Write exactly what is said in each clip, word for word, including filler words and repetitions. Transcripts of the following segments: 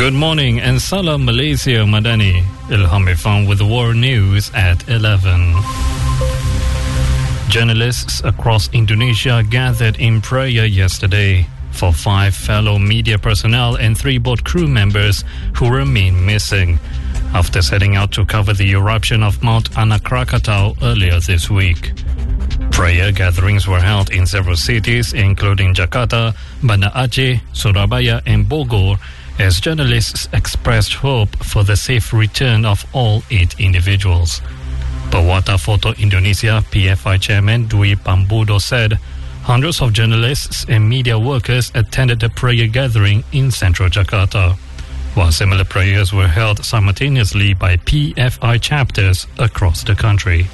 Good morning and salam Malaysia Madani. Ilham Irfan with the world news at eleven. Journalists across Indonesia gathered in prayer yesterday for five fellow media personnel and three boat crew members who remain missing after setting out to cover the eruption of Mount Anak Krakatau earlier this week. Prayer gatherings were held in several cities including Jakarta, Banda Aceh, Surabaya and Bogor, as journalists expressed hope for the safe return of all eight individuals. Perwata Foto Indonesia P F I Chairman Dwi Pambudo said hundreds of journalists and media workers attended the prayer gathering in central Jakarta, while similar prayers were held simultaneously by P F I chapters across the country.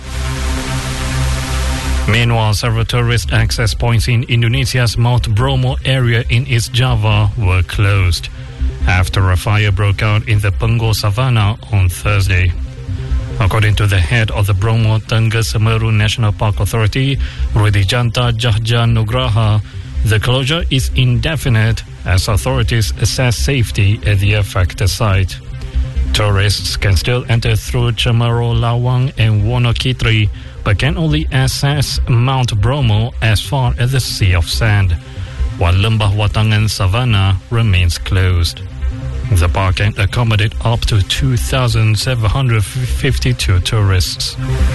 Meanwhile, several tourist access points in Indonesia's Mount Bromo area in East Java were closed after a fire broke out in the Pengo Savannah on Thursday. According to the head of the Bromo Tengah Semeru National Park Authority, Rudijanta Jahja Nugraha, the closure is indefinite as authorities assess safety at the affected site. Tourists can still enter through Cemoro Lawang and Wonokitri, but can only access Mount Bromo as far as the Sea of Sand, while Lembah Watangan Savannah remains closed. The park can accommodate up to two thousand seven hundred fifty-two tourists.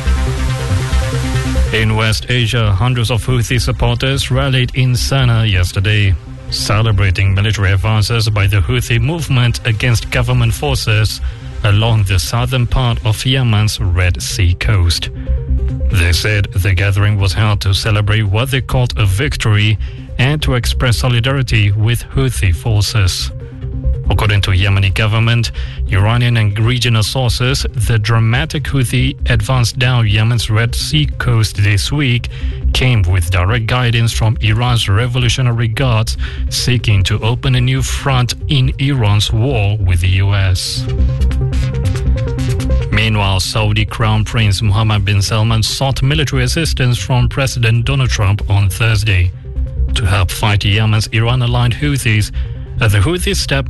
In West Asia, hundreds of Houthi supporters rallied in Sana'a yesterday, celebrating military advances by the Houthi movement against government forces along the southern part of Yemen's Red Sea coast. They said the gathering was held to celebrate what they called a victory and to express solidarity with Houthi forces. According to Yemeni government, Iranian and regional sources, the dramatic Houthi advance down Yemen's Red Sea coast this week came with direct guidance from Iran's Revolutionary Guards seeking to open a new front in Iran's war with the U S. Meanwhile, Saudi Crown Prince Mohammed bin Salman sought military assistance from President Donald Trump on Thursday to help fight Yemen's Iran-aligned Houthis as the Houthis step